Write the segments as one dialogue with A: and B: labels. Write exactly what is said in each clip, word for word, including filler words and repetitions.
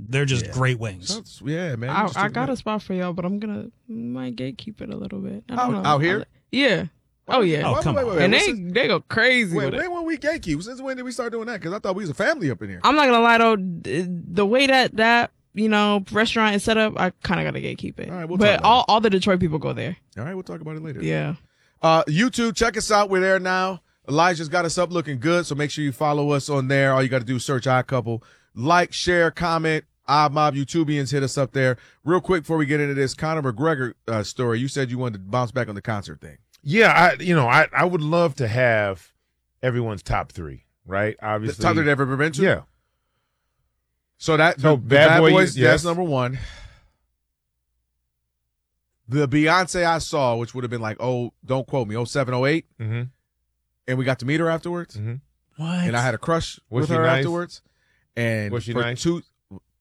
A: They're just
B: Yeah.
A: great wings.
C: Sounds- yeah, man.
D: I,
C: You just
D: I
C: took
D: got
C: me-
D: a spot for y'all, but I'm gonna might gatekeep it a little bit. I
C: Out-
D: don't know.
C: out here?
D: Yeah. Oh yeah.
A: Oh,
C: Wait,
A: come
C: wait,
A: on.
C: wait, wait.
D: and
C: What's
D: they
C: this-
D: they go crazy
C: Wait,
D: with it.
C: when were we gatekeep? Since when did we start doing that? Because I thought we was a family up in here.
D: I'm not gonna lie though, d- the way that that you know restaurant is set up, I kind of gotta gatekeep it.
C: All right, we'll talk
D: but
C: about
D: all all the Detroit people go there.
C: All right, we'll talk about it later.
D: Yeah.
C: Uh, YouTube, check us out. We're there now. Elijah's got us up looking good, so make sure you follow us on there. All you got to do is search iCouple. Like, share, comment. iMob YouTubians, hit us up there. Real quick before we get into this Conor McGregor uh, story, you said you wanted to bounce back on the concert thing.
E: Yeah, I you know I, I would love to have everyone's top three, right?
C: The
E: Obviously,
C: top they've ever been to?
E: yeah.
C: So that
E: So
C: the, the
E: Bad
C: Bad
E: Boy,
C: Boys,
E: yes.
C: that's number one. The Beyonce I saw, which would have been like, oh, don't quote me, oh seven, oh eight,
E: Mm-hmm.
C: and we got to meet her afterwards.
E: Mm-hmm.
A: What?
C: And I had a crush
E: Was
C: with
E: she
C: her
E: nice?
C: afterwards. And
E: Was she
C: for
E: nice?
C: two,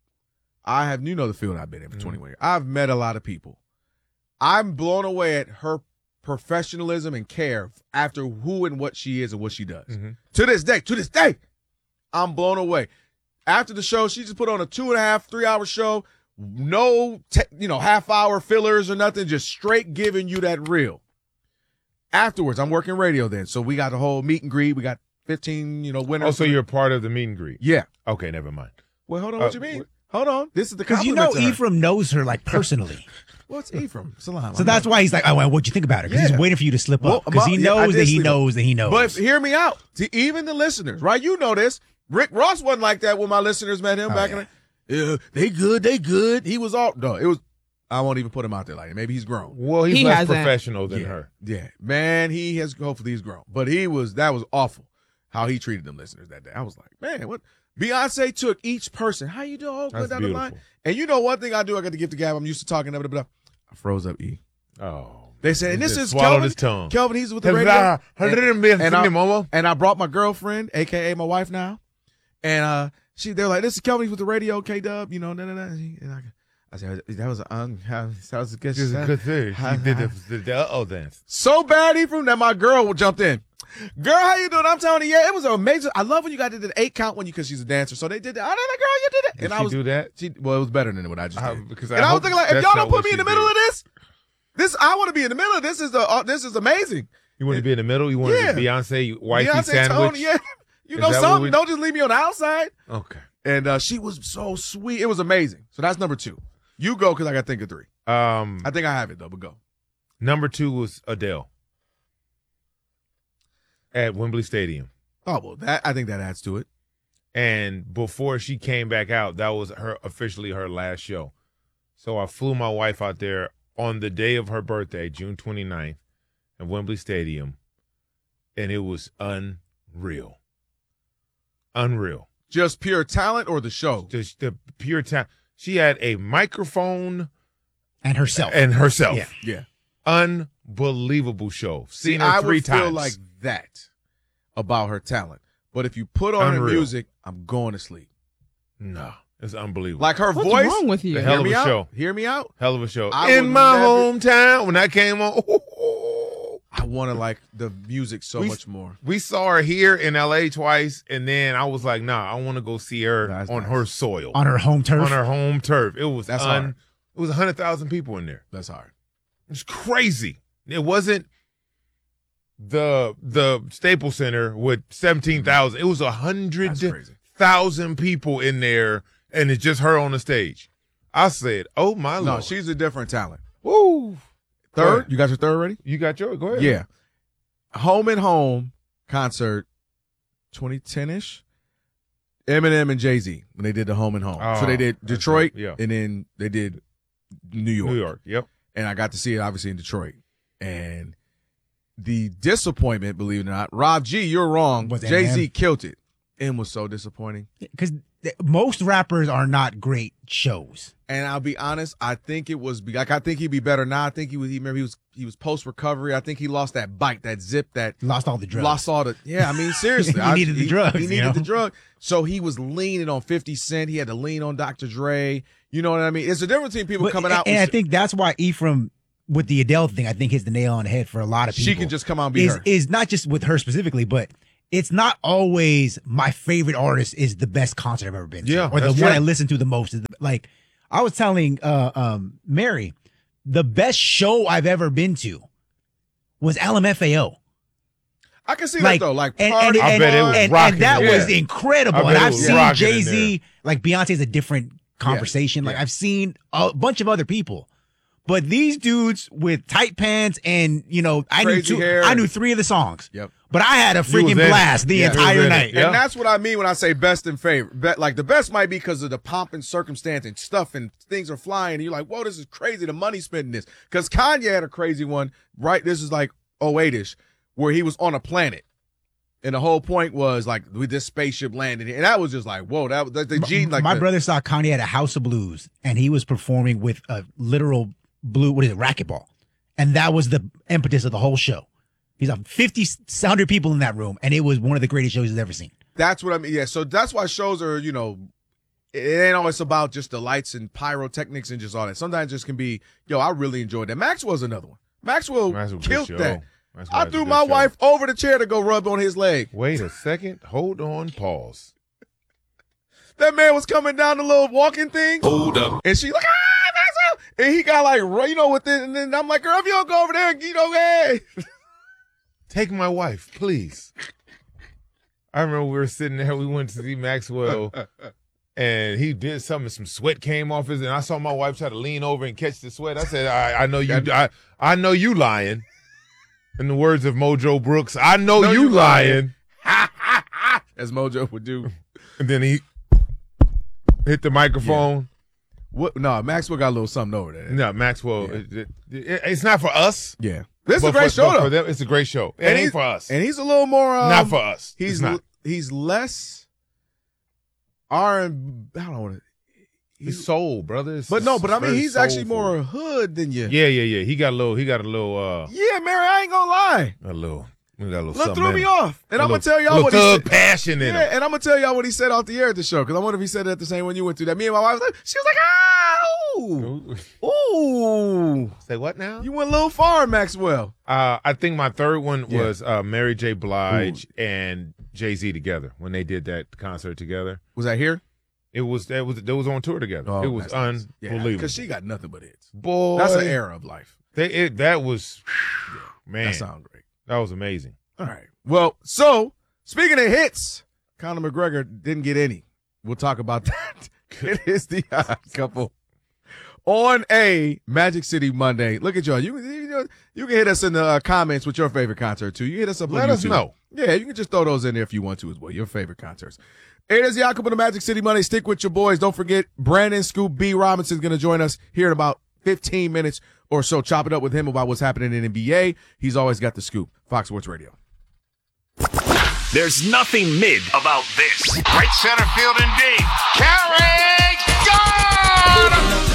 C: I have, you know the field I've been in for
E: Mhm.
C: twenty-one years. I've met a lot of people. I'm blown away at her professionalism and care after who and what she is and what she does.
E: Mm-hmm.
C: To this day, to this day, I'm blown away. After the show, she just put on a two and a half, three hour show. No, te- you know, half hour fillers or nothing, just straight giving you that real. Afterwards, I'm working radio then. So we got the whole meet and greet. We got fifteen, you know, winners.
E: Oh, so you're part of the meet and greet?
C: Yeah.
E: Okay, never mind.
C: Well, hold on.
E: Uh,
C: What you mean?
E: what-
C: Hold on. This is the
B: Because you
C: compliment
B: know
C: to her.
B: Ephraim knows her like personally.
C: What's Ephraim? Salam.
B: So that's why he's like, oh, well, what'd you think about her? Because
C: Yeah.
B: he's waiting for you to slip
C: Well,
B: up. Because he
C: yeah, I
B: knows
C: did
B: that he
C: slip up.
B: knows that he knows.
C: But hear me out. To even the listeners, right? You know this. Rick Ross wasn't like that when my listeners met him
B: Oh,
C: back
B: yeah.
C: in the yeah, they good, they good. He was all no, it was I won't even put him out there like that. Maybe he's grown.
E: Well, he's
D: He
E: less
D: hasn't.
E: professional than
C: yeah.
E: her.
C: Yeah. Man, he has hopefully he's grown. But he was that was awful how he treated them listeners that day. I was like, man, what Beyonce took each person. How you doing? Oh, good
E: That's
C: down the line.
E: beautiful.
C: And you know one thing I do, I got to give the gab. I'm used to talking, blah, blah, blah. I froze up E.
E: Oh.
C: They said, and
E: He
C: this
E: just
C: is
E: swallowed
C: Kelvin.
E: his tongue.
C: Kelvin, he's with the radio.
E: And,
C: And,
E: and,
C: and, I,
E: Momo.
C: and I brought my girlfriend, a k a my wife now. And uh, she, they're like, this is Kelvin, he's with the radio, K-Dub, you know, nah, nah, nah. And I, I said, that was, um, that was a good,
E: This is a good thing.
C: Hi,
E: She did
C: hi.
E: the, the uh-oh dance.
C: So bad, Ephraim, that my girl jumped in. Girl, how you doing? I'm telling you, yeah, it was amazing. I love when you got to do the eight count when you, because she's a dancer. So they did that. Oh, no, girl, you did it.
E: Did
C: And
E: she
C: I was,
E: do that?
C: she, well, it was better than what I just
E: I-
C: did.
E: because
C: And
E: I
C: I, was
E: hope
C: thinking, like, if
E: that's
C: y'all
E: not
C: don't put
E: what
C: me in
E: she
C: the middle
E: did.
C: of this, this, I want to be in the middle of this. Is the, uh, this is amazing.
E: You want to be in the middle? You want
C: Yeah.
E: to Beyonce wifey
C: Beyonce,
E: sandwich?
C: Tony, yeah. You
E: Is
C: know
E: that what
C: something.
E: we-
C: Don't just leave me on the outside.
E: Okay.
C: And uh, she was so sweet. It was amazing. So that's number two. You go because I got to think of three.
E: Um,
C: I think I have it, though, but go.
E: number two was Adele at Wembley Stadium.
C: Oh, well, that I think that adds to it.
E: And before she came back out, that was her officially her last show. So I flew my wife out there on the day of her birthday, June twenty-ninth, at Wembley Stadium, and it was unreal. Unreal.
C: Just pure talent or the show?
E: Just the pure talent. She had a microphone
B: and herself.
E: and herself.
B: Yeah.
C: Yeah.
E: Unbelievable show.
C: See,
E: Seen her
C: I
E: three
C: would
E: times.
C: feel like that about her talent. But if you put on her
E: Unreal.
C: music, I'm going to sleep.
E: no, it's unbelievable.
C: Like her
D: What's
C: voice.
D: wrong with you?
E: The hell
C: Hear
E: of
C: me
E: a
C: out.
E: show.
C: Hear me out.
E: Hell of a show.
C: I
E: In
C: would
E: my
C: never-
E: hometown, when I came on,
C: I want to like the music so
E: We-
C: much more.
E: we saw her here in L A twice, and then I was like, nah, I want to go see her
C: That's
E: on
C: nice.
E: her soil,
B: on her home turf.
E: on her home turf. It was
C: That's
E: un-
C: hard.
E: It was one hundred thousand people in there.
C: That's hard.
E: It's crazy. It wasn't the the Staples Center with seventeen thousand. It was one hundred
C: That's crazy.
E: thousand people in there, and it's just her on the stage. I said, oh, my
C: No,
E: Lord.
C: she's a different talent.
E: Woo. Go
C: Third?
E: ahead.
C: You got your third ready?
E: You got yours? Go ahead.
C: Yeah. Home and Home concert twenty ten-ish. Eminem and Jay-Z when they did the Home and Home.
E: Oh,
C: so they did
E: that's
C: Detroit,
E: right. Yeah.
C: and then they did New York.
E: New York. Yep.
C: And I got to see it obviously in Detroit. And the disappointment, believe it or not, Rob G, you're wrong.
B: Was
C: Jay-Z
B: Eminem?
C: killed it. And was so disappointing.
B: Because most rappers are not great shows.
C: And I'll be honest, I think it was like I think he'd be better now. I think he was. He remember he was. He was post recovery. I think he lost that bite, that zip, that
B: Lost all the drugs.
C: lost all the. Yeah, I mean seriously,
B: He
C: I-
B: needed the drugs,
C: He
B: you
C: needed
B: know?
C: the drug. So he was leaning on fifty Cent. He had to lean on Doctor Dre. You know what I mean? It's a difference between people
B: But-
C: coming out.
B: And
C: with
B: I think that's why Ephraim, with the Adele thing, I think hits the nail on the head for a lot of people.
C: she can just come out and be
B: is,
C: her.
B: is not just with her specifically, but it's not always my favorite artist is the best concert I've ever been to.
E: Yeah,
B: or the
E: that's
B: one
E: true.
B: I listen to the most. Is the, like, I was telling uh, um, Mary, the best show I've ever been to was L M F A O.
C: I can see
B: Like,
C: that though. Like,
B: and,
C: party,
B: and,
E: I bet it was
B: and, and,
E: rocking
B: and that
E: in there.
B: was incredible.
E: I bet
B: And
E: it
B: I've
E: was
B: seen
E: rocking in
B: Jay Z, like Beyonce's a different conversation.
C: Yeah.
B: Like I've seen a bunch of other people, but these dudes with tight pants and you know, I
C: Crazy
B: knew two,
C: hair.
B: I knew three of the songs.
C: Yep.
B: But I had a
E: was
B: freaking
E: in it.
B: blast the
C: Yeah.
E: You was
B: entire
E: in it.
B: night.
E: Yeah.
C: And that's what I mean when I say best and favorite. Be- like the best might be because of the pomp and circumstance and stuff and things are flying. And you're like, whoa, this is crazy. The money spent in this. Because Kanye had a crazy one, right? This is like oh eight-ish, where he was on a planet. And the whole point was like with this spaceship landing, and that was just like, whoa, that was the, the G. Like
B: my
C: the,
B: brother saw Kanye at a House of Blues, and he was performing with a literal blue, what is it, racquetball, and that was the impetus of the whole show. He's like fifty, one hundred people in that room, and it was one of the greatest shows he's ever seen.
C: That's what I mean. Yeah, so that's why shows are, you know, it ain't always about just the lights and pyrotechnics and just all that. Sometimes it just can be, yo, I really enjoyed that. Maxwell's another one. Maxwell
E: That's a good
C: killed
E: show.
C: that.
E: That's
C: I
E: a
C: threw
E: good
C: my
E: show.
C: wife over the chair to go rub on his leg.
E: Wait a second. Hold on. Pause.
C: That man was coming down the little walking thing.
A: Hold up.
C: And she like, ah, Maxwell. And he got like, you know, with it. And then I'm like, girl, if you don't go over there, you know, hey.
E: Take my wife, please. I remember we were sitting there. We went to see Maxwell, and he did something. Some sweat came off his, and I saw my wife try to lean over and catch the sweat. I said, "I, I know you. I, I know you lying." In the words of Mojo Brooks, I know,
C: Know
E: you,
C: you
E: lying.
C: lying. As Mojo would do.
E: And then he hit the microphone.
C: What? No, Maxwell got a little something over there.
E: No, Maxwell.
C: Yeah.
E: It, it, it- it's not for us.
C: Yeah. This is
E: but
C: a great
E: for,
C: show,
E: but
C: though.
E: For them, it's a great show. It
C: And
E: ain't
C: he's-
E: for us.
C: And he's a little more. Um,
E: not for us.
C: He's
E: It's not.
C: he's less R and I don't want to.
E: He's soul, brother. It's-
C: But no, but I
E: it's
C: mean,
E: very
C: he's actually
E: soulful.
C: more hood than you.
E: Yeah, yeah, yeah. He got a little. He got a little. uh
C: Yeah, Mary, I ain't gonna lie.
E: A little. He got a little.
C: Look,
E: something
C: threw
E: in
C: me
E: him.
C: off, and
E: A
C: I'm gonna
E: little-
C: tell y'all
E: little
C: what he
E: thug
C: said.
E: passion in
C: Yeah,
E: him.
C: and I'm gonna tell y'all what he said off the air at the show because I wonder if he said it at the same one you went through. That me and my wife was like, she was like, ah, ooh, ooh,
E: Say what now?
C: you went a little far, Maxwell.
E: Uh, I think my third one
C: Yeah.
E: was uh, Mary J. Blige and Jay Z together when they did that concert together.
C: Was that here?
E: It was that was they was on tour together.
C: Oh,
E: it was
C: that's nice. Yeah,
E: unbelievable.
C: because she got nothing but hits.
E: Boy,
C: That's an era of life.
E: They, it, that was man.
C: That sounds great.
E: That was amazing.
C: All right. Well, so speaking of hits, Conor McGregor didn't get any. We'll talk about that. It is the Odd Couple on a Magic City Monday. Look at y'all. You, you, know, you can hit us in the uh, comments with your favorite concert too. You hit us up.
E: Let
C: on
E: us
C: YouTube.
E: know.
C: Yeah, you can just throw those in there if you want to as well. Your favorite concerts. It is the Odd Couple on the Magic City Monday. Stick with your boys. Don't forget Brandon Scoop B Robinson is going to join us here in about fifteen minutes or so. Chop it up with him about what's happening in N B A. He's always got the scoop. Fox Sports Radio.
A: There's nothing mid about this. Right center field indeed. Carry, got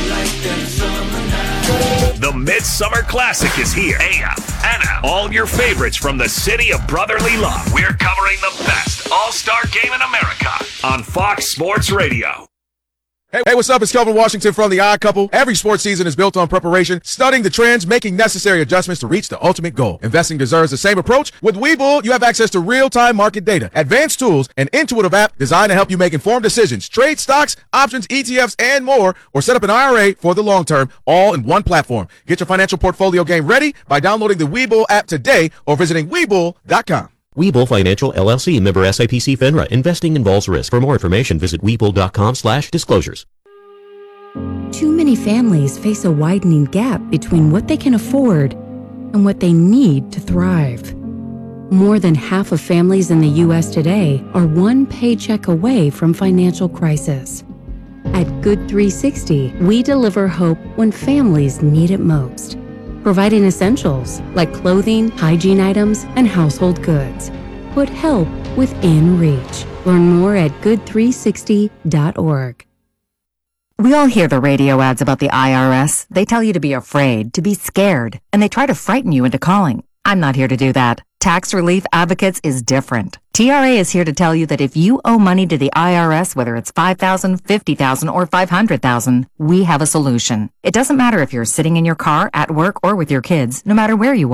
A: him! The Midsummer Classic is here. A F, N F, all your favorites from the city of brotherly love. We're covering the best all-star game in America on Fox Sports Radio.
C: Hey, hey, what's up? It's Kelvin Washington from The Odd Couple. Every sports season is built on preparation, studying the trends, making necessary adjustments to reach the ultimate goal. Investing deserves the same approach. With Webull, you have access to real-time market data, advanced tools, an intuitive app designed to help you make informed decisions, trade stocks, options, E T Fs, and more, or set up an I R A for the long term, all in one platform. Get your financial portfolio game ready by downloading the Webull app today or visiting Webull dot com.
F: Webull Financial, L L C, member S I P C FINRA. Investing involves risk. For more information, visit Webull.com slash disclosures.
G: Too many families face a widening gap between what they can afford and what they need to thrive. More than half of families in the U S today are one paycheck away from financial crisis. At Good three sixty, we deliver hope when families need it most, providing essentials like clothing, hygiene items, and household goods. Put help within reach. Learn more at good three sixty dot org.
H: We all hear the radio ads about the I R S. They tell you to be afraid, to be scared, and they try to frighten you into calling. I'm not here to do that. Tax Relief Advocates is different. T R A is here to tell you that if you owe money to the I R S, whether it's five thousand dollars, fifty thousand dollars, or five hundred thousand dollars, we have a solution. It doesn't matter if you're sitting in your car, at work, or with your kids. No matter where you are,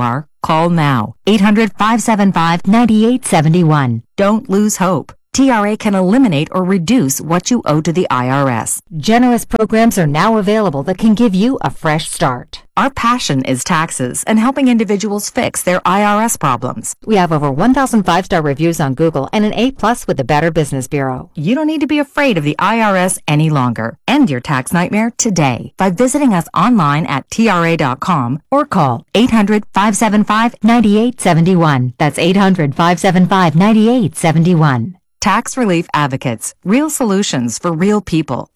H: Call now. eight hundred, five seven five, nine eight seven one. Don't lose hope. T R A can eliminate or reduce what you owe to the I R S. Generous programs are now available that can give you a fresh start. Our passion is taxes and helping individuals fix their I R S problems. We have over one thousand five-star reviews on Google and an A plus with the Better Business Bureau. You don't need to be afraid of the I R S any longer. End your tax nightmare today by visiting us online at T R A dot com or call eight hundred, five seven five, nine eight seven one. That's eight hundred, five seven five, nine eight seven one. Tax Relief Advocates. Real solutions for real people.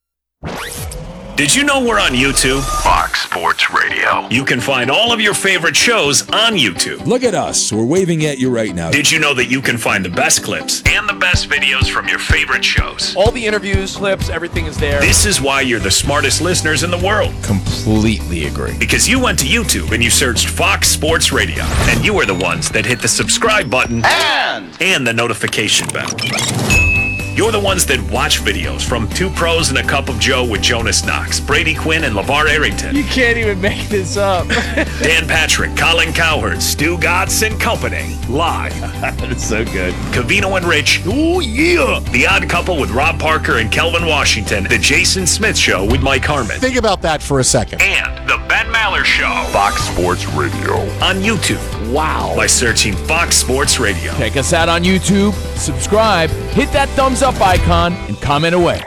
A: Did you know we're on YouTube? Fox Sports Radio. You can find all of your favorite shows on YouTube.
I: Look at us. We're waving at you right now.
A: Did you know that you can find the best clips and the best videos from your favorite shows?
J: All the interviews, clips, everything is there.
A: This is why you're the smartest listeners in the world.
I: Completely agree.
A: Because you went to YouTube and you searched Fox Sports Radio. And you are the ones that hit the subscribe button and, and the notification bell. You're the ones that watch videos from Two Pros and a Cup of Joe with Jonas Knox, Brady Quinn, and LeVar Arrington.
J: You can't even make this up.
A: Dan Patrick, Colin Cowherd, Stu Gatz, and company. Live.
J: That's so good.
A: Covino and Rich. Oh, yeah. The Odd Couple with Rob Parker and Kelvin Washington. The Jason Smith Show with Mike Harmon.
I: Think about that for a second.
A: And The Ben Maller Show. Fox Sports Radio. On YouTube.
J: Wow.
A: By searching Fox Sports Radio.
J: Check us out on YouTube. Subscribe. Hit that thumbs up icon and comment away.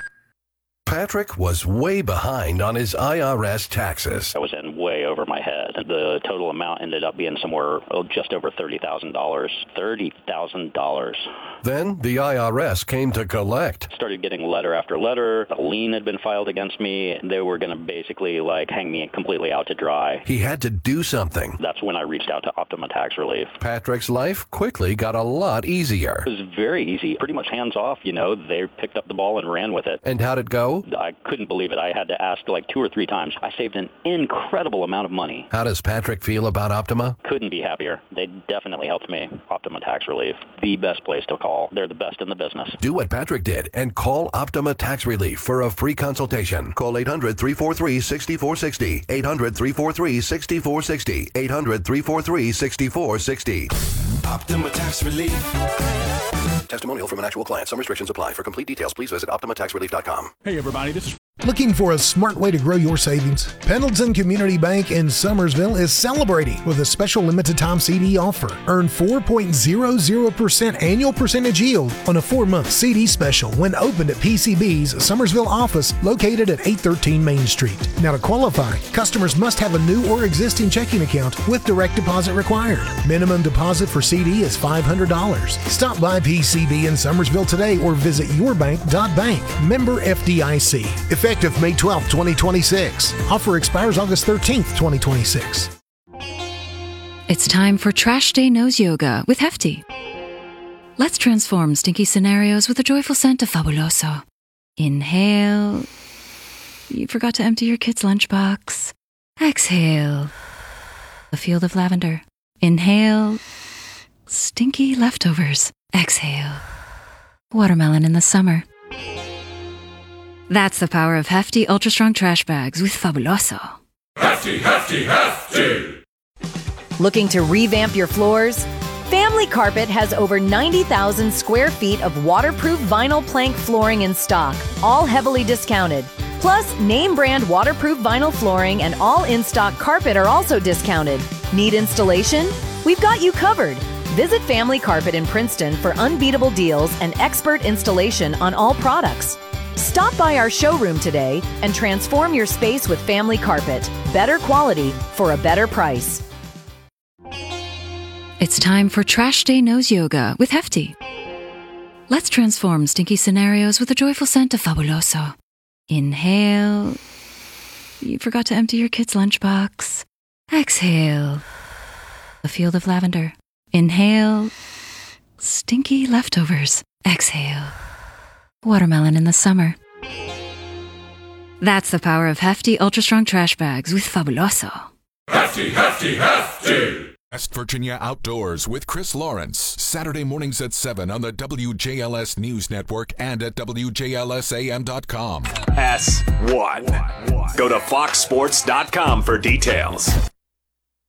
K: Patrick was way behind on his I R S taxes.
L: I was in way over my head. The total amount ended up being somewhere oh, just over thirty thousand dollars. thirty thousand dollars.
K: Then the I R S came to collect.
L: Started getting letter after letter. A lien had been filed against me. They were going to basically like hang me completely out to dry.
K: He had to do something.
L: That's when I reached out to Optima Tax Relief.
K: Patrick's life quickly got a lot easier.
L: It was very easy. Pretty much hands off, you know. They picked up the ball and ran with it.
K: And how'd it go?
L: I couldn't believe it. I had to ask like two or three times. I saved an incredible amount of money.
K: How does Patrick feel about Optima?
L: Couldn't be happier. They definitely helped me. Optima Tax Relief, the best place to call. They're the best in the business.
K: Do what Patrick did and call Optima Tax Relief for a free consultation. Call eight hundred, three four three, six four six zero. eight hundred, three four three, six four six zero. eight hundred, three four three, six four six zero.
M: Optima Tax Relief.
K: Testimonial from an actual client. Some restrictions apply. For complete details, please visit optima tax relief dot com.
N: Hey everybody, this is looking for a smart way to grow your savings? Pendleton Community Bank in Summersville is celebrating with a special limited time C D offer. Earn four point zero zero percent annual percentage yield on a four-month C D special when opened at P C B's Summersville office located at eight thirteen Main Street. Now to qualify, customers must have a new or existing checking account with direct deposit required. Minimum deposit for C D is five hundred dollars. Stop by P C B in Summersville today or visit your bank dot bank. Member F D I C. Effective May twelfth, twenty twenty-six. Offer expires August thirteenth, twenty twenty-six.
G: It's time for Trash Day Nose Yoga with Hefty. Let's transform stinky scenarios with a joyful scent of Fabuloso. Inhale. You forgot to empty your kid's lunchbox. Exhale. A field of lavender. Inhale. Stinky leftovers. Exhale. Watermelon in the summer. That's the power of Hefty Ultra Strong Trash Bags with Fabuloso.
M: Hefty, hefty, hefty!
O: Looking to revamp your floors? Family Carpet has over ninety thousand square feet of waterproof vinyl plank flooring in stock, all heavily discounted. Plus, name brand waterproof vinyl flooring and all in-stock carpet are also discounted. Need installation? We've got you covered. Visit Family Carpet in Princeton for unbeatable deals and expert installation on all products. Stop by our showroom today and transform your space with Family Carpet. Better quality for a better price.
G: It's time for Trash Day Nose Yoga with Hefty. Let's transform stinky scenarios with a joyful scent of Fabuloso. Inhale. You forgot to empty your kid's lunchbox. Exhale. A field of lavender. Inhale. Stinky leftovers. Exhale. Watermelon in the summer. That's the power of Hefty Ultra Strong Trash Bags with Fabuloso.
M: Hefty, hefty, hefty!
P: West Virginia Outdoors with Chris Lawrence. Saturday mornings at seven on the W J L S News Network and at W J L S A M dot com.
A: S one. Go to fox sports dot com for details.